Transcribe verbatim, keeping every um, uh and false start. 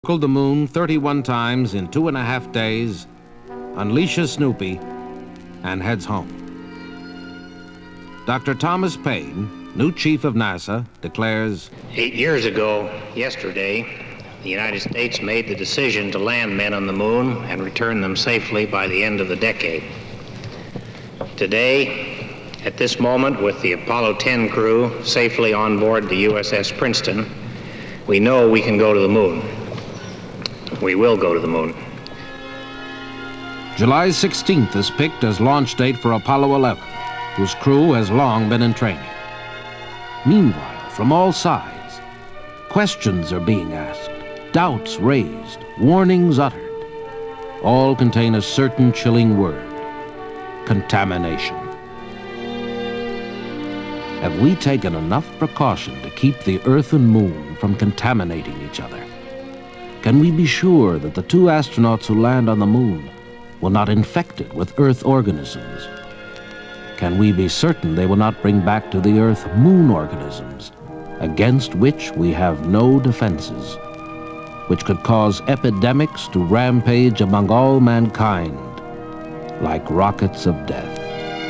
circled the moon thirty-one times in two and a half days, unleashes Snoopy, and heads home. Doctor Thomas Paine, new chief of NASA, declares, Eight years ago, yesterday, the United States made the decision to land men on the moon and return them safely by the end of the decade. Today, at this moment, with the Apollo ten crew safely on board the U S S Princeton, we know we can go to the moon. We will go to the moon. July sixteenth is picked as launch date for Apollo eleven, whose crew has long been in training. Meanwhile, from all sides, questions are being asked, doubts raised, warnings uttered. All contain a certain chilling word: contamination. Have we taken enough precaution to keep the Earth and Moon from contaminating each other? Can we be sure that the two astronauts who land on the moon will not infect it with Earth organisms? Can we be certain they will not bring back to the Earth moon organisms, against which we have no defenses, which could cause epidemics to rampage among all mankind like rockets of death?